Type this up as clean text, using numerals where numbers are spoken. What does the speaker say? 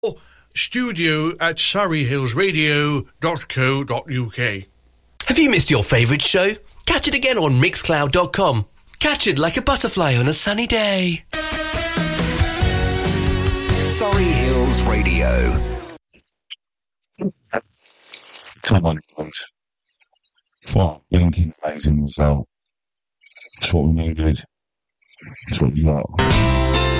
studio@surreyhillsradio.co.uk. Have you missed your favourite show? Catch it again on Mixcloud.com. Catch it like a butterfly on a sunny day. Surrey Hills Radio. Come on, guys. What a blinking amazing result. It's what we needed. It's what we got.